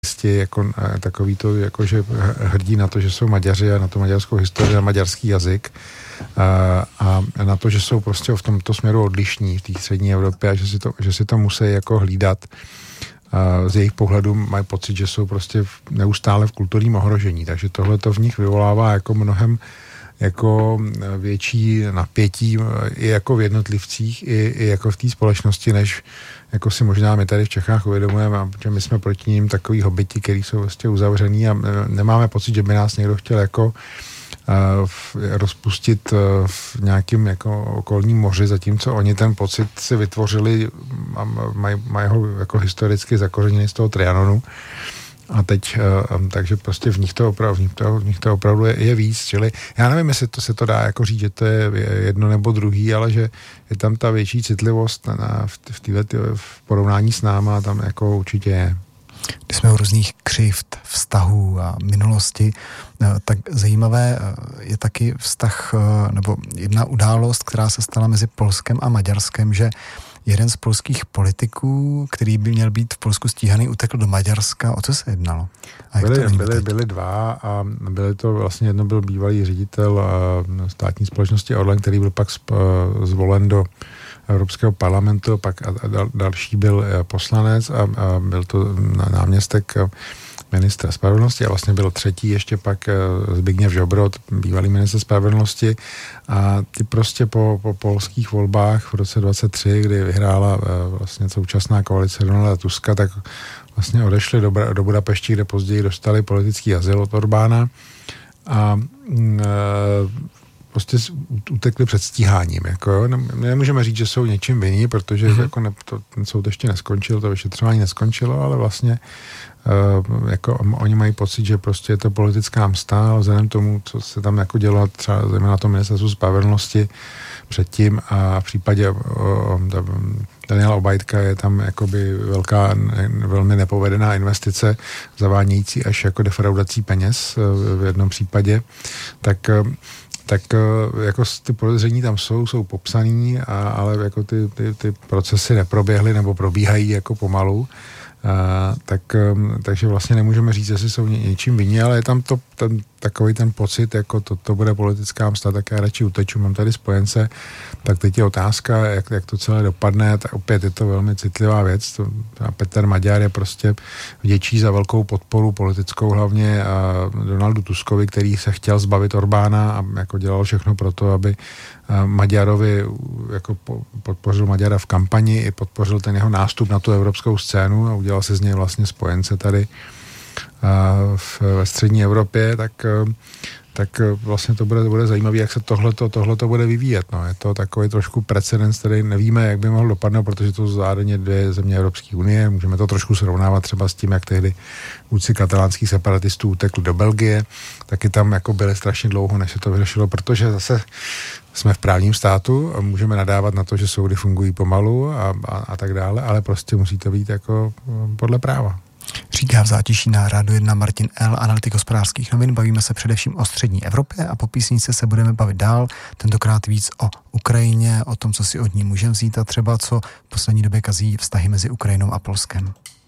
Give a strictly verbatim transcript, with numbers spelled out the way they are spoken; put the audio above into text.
jako takový to, jako že hrdí na to, že jsou Maďaři a na to maďarskou historii a maďarský jazyk a, a na to, že jsou prostě v tomto směru odlišní v té střední Evropě a že si to, že si to musí jako hlídat. A z jejich pohledu mají pocit, že jsou prostě neustále v kulturním ohrožení, takže tohle to v nich vyvolává jako mnohem jako větší napětí i jako v jednotlivcích, i, i jako v té společnosti, než jako si možná my tady v Čechách uvědomujeme, že my jsme proti ním takový hobiti, který jsou vlastně uzavřený a nemáme pocit, že by nás někdo chtěl jako uh, rozpustit uh, v nějakým jako okolním moři, zatímco oni ten pocit si vytvořili a mají maj ho jako historicky zakořeněný z toho Trianonu. A teď, uh, takže prostě v nich to opravdu, v nich to, v nich to opravdu je, je víc, čili já nevím, jestli to se to dá jako říct, že to je jedno nebo druhý, ale že je tam ta větší citlivost na, na, v, v, týhle, v porovnání s náma, tam jako určitě je. Když jsme u různých křivd, vztahů a minulosti, tak zajímavé je taky vztah, nebo jedna událost, která se stala mezi Polskem a Maďarskem, že jeden z polských politiků, který by měl být v Polsku stíhaný, utekl do Maďarska. O co se jednalo? Byli, byli, byli dva a byli to vlastně, jedno byl bývalý ředitel státní společnosti Orlen, který byl pak zvolen do Evropského parlamentu, pak a, a další byl poslanec a, a byl to náměstek ministra spravedlnosti a vlastně byl třetí ještě pak Zbigněv Žobrot, bývalý ministr spravedlnosti a ty prostě po, po polských volbách v roce dvacet tři, kdy vyhrála vlastně současná koalice Donalda Tuska, tak vlastně odešli do, do Budapešti, kde později dostali politický azyl od Orbána a e, prostě utekli před stíháním. Jako, nemůžeme říct, že jsou něčím vinní, protože mm-hmm. jako ne, to, ten soud ještě neskončil, to vyšetřování neskončilo, ale vlastně uh, jako oni mají pocit, že prostě je to politická msta, ale vzhledem tomu, co se tam jako dělo třeba zejména na tom ministerstvu spravedlnosti předtím a v případě uh, Daniela Obajtka je tam jakoby velká, velmi nepovedená investice, zavánějící až jako defraudací peněz uh, v jednom případě, tak uh, tak jako ty podezření tam jsou, jsou popsaný, a, ale jako ty, ty, ty procesy neproběhly nebo probíhají jako pomalu. A, tak, takže vlastně nemůžeme říct, jestli jsou ně, něčím vinní, ale je tam to, ten, takový ten pocit, jako to, to bude politická msta, tak já radši uteču, mám tady spojence, tak teď je otázka, jak, jak to celé dopadne, tak opět je to velmi citlivá věc. To, Petr Maďar je prostě vděčí za velkou podporu politickou hlavně a Donaldu Tuskovi, který se chtěl zbavit Orbána a jako dělal všechno pro to, aby Maďarovi jako podpořil Maďara v kampani i podpořil ten jeho nástup na tu evropskou scénu a udělal se z něj vlastně spojence tady v, ve střední Evropě, tak, tak vlastně to bude, to bude zajímavé, jak se tohleto, tohleto bude vyvíjet. No. Je to takový trošku precedens, který nevíme, jak by mohl dopadnout, protože to zároveň dvě země Evropské unie. Můžeme to trošku srovnávat třeba s tím, jak tehdy vůdci katalánských separatistů utekli do Belgie, taky tam jako byli strašně dlouho, než se to vyřešilo, protože zase jsme v právním státu a můžeme nadávat na to, že soudy fungují pomalu a, a, a tak dále, ale prostě musí to být jako podle práva. Říká v zátiší na Rádiu jedna Martin L., analytik Hospodářských novin. Bavíme se především o střední Evropě a po písničce se budeme bavit dál, tentokrát víc o Ukrajině, o tom, co si od ní můžeme vzít a třeba co v poslední době kazí vztahy mezi Ukrajinou a Polskem.